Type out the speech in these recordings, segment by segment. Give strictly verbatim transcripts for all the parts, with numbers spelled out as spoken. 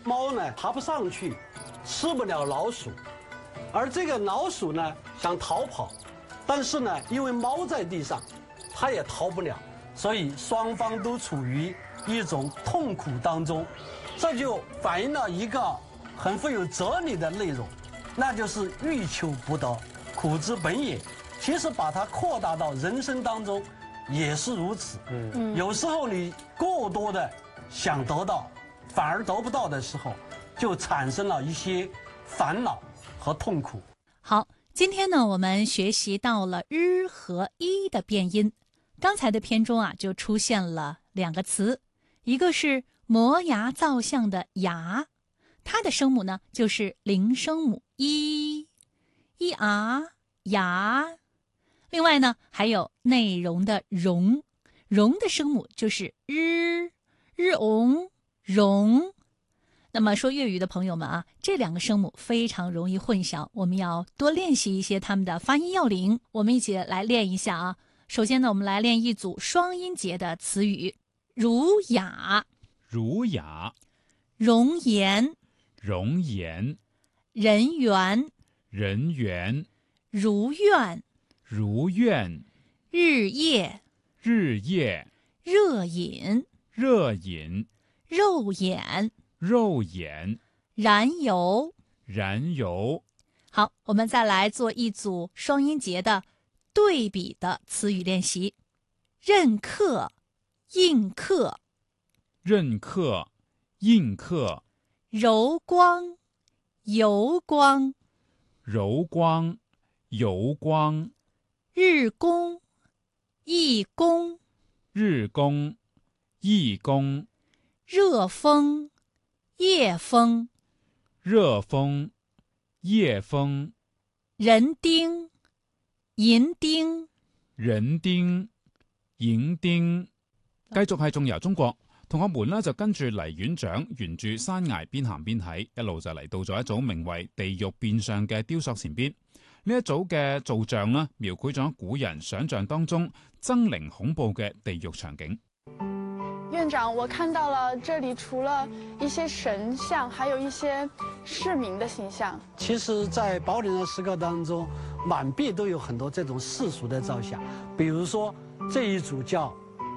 猫呢爬不上去，吃不了老鼠，而这个老鼠呢想逃跑，但是呢因为猫在地上，它也逃不了，所以双方都处于一种痛苦当中。这就反映了一个很富有哲理的内容，那就是欲求不得，苦之本也。其实把它扩大到人生当中也是如此。嗯，有时候你过多的想得到，反而得不到的时候，就产生了一些烦恼和痛苦。 好，今天呢，我们学习到了日和一的变音。刚才的篇中啊，就出现了两个词，一个是磨牙造像的牙，它的声母呢就是零声母一，一啊牙。另外呢，还有内容的容，容的声母就是日，日翁容。那么说粤语的朋友们啊，这两个声母非常容易混淆，我们要多练习一些它们的发音要领。我们一起来练一下啊。首先呢，我们来练一组双音节的词语：儒雅、 儒雅、 容颜、 容颜、 人缘、 人缘、 如愿、 如愿、 日夜、 日夜、 热饮、 热饮、 肉眼、 肉眼、 燃油。 燃油。 好，我们再来做一组双音节的对比的词语练习：任课、印刻、 任课、印刻、 柔光、油光、 柔光、油光、 日工、义工、 日工、义工、 热风、夜风、 热风、夜風、 人丁、銀丁、 人丁、影丁。繼續係仲由中國，同學們呢就跟住黎院長沿住山崖邊行邊睇，一路就嚟到咗一組名為地獄變相嘅雕塑前邊。呢一組嘅造像呢，描繪咗古人想象當中猙獰恐怖嘅地獄場景。 院长，我看到了这里除了一些神像，还有一些市民的形象。 其实，在宝鼎山石刻当中，满壁都有很多这种世俗的造像，比如说这一组叫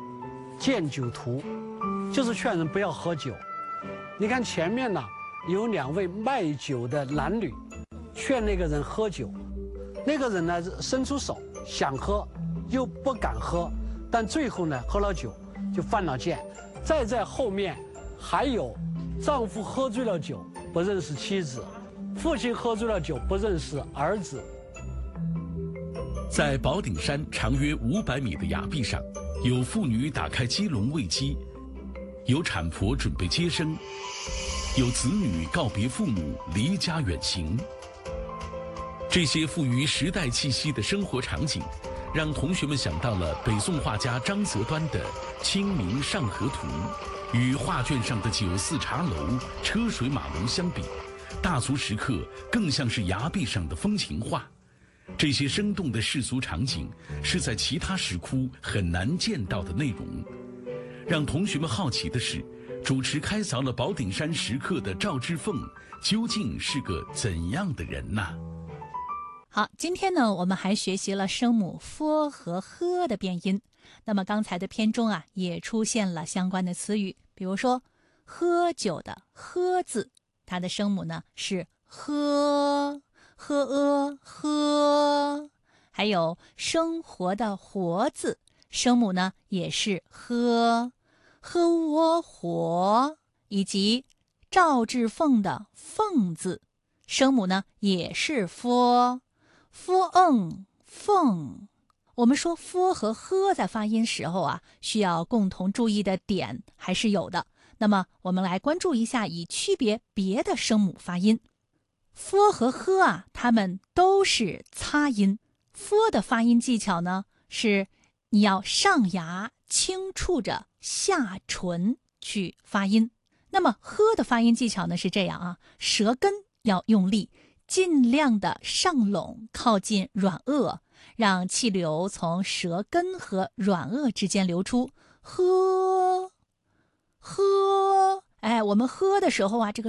“荐酒图”，就是劝人不要喝酒。你看前面呢，有两位卖酒的男女，劝那个人喝酒，那个人呢伸出手想喝，又不敢喝，但最后呢喝了酒。就犯了贱。再在后面还有丈夫喝醉了酒不认识妻子，父亲喝醉了酒不认识儿子。 在宝顶山长约五百米的崖壁上，有妇女打开鸡笼喂鸡，有产婆准备接生，有子女告别父母离家远行。这些富于时代气息的生活场景，让同学们想到了北宋画家张择端的《清明上河图》，与画卷上的酒肆茶楼、车水马龙相比，大足石刻更像是崖壁上的风情画。这些生动的世俗场景是在其他石窟很难见到的内容。让同学们好奇的是，主持开凿了宝顶山石刻的赵之凤究竟是个怎样的人呢？ 好，今天呢，我们还学习了声母 f 和 h 的变音。那么刚才的篇中啊，也出现了相关的词语，比如说喝酒的喝字，它的声母呢是喝，喝呃喝。还有生活的活字，声母呢也是喝，喝我活。以及赵志凤的凤字，声母呢也是 f。f n 凤。我们说 f 和 h 在发音时候啊，需要共同注意的点还是有的。那么我们来关注一下，以区别别的声母发音。f 和 h 啊，它们都是擦音。f 的发音技巧呢，是你要上牙轻触着下唇去发音。那么 h 的发音技巧呢是这样啊，舌根要用力，尽量的上拢，靠近软腭，让气流从舌根和软腭之间流出。喝，喝，哎，我们喝的时候啊，这个